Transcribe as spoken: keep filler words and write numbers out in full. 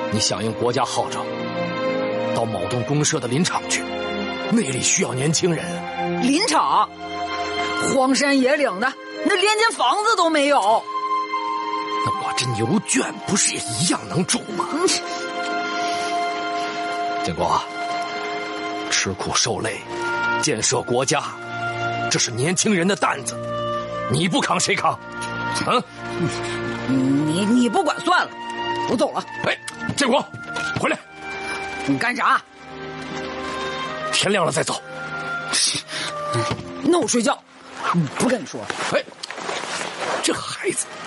你响应国家号召，到某栋公社的林场去，那里需要年轻人。 林场，荒山野岭的，那连间房子都没有。 那我这牛圈不是也一样能住吗？ 嗯、 建国，吃苦受累，建设国家，这是年轻人的担子，你不扛谁扛？啊？ 你你不管算了，我走了。 哎，建国，回来！ 你干啥？ 天亮了再走。 那我睡觉，不跟你说。 哎，这孩子。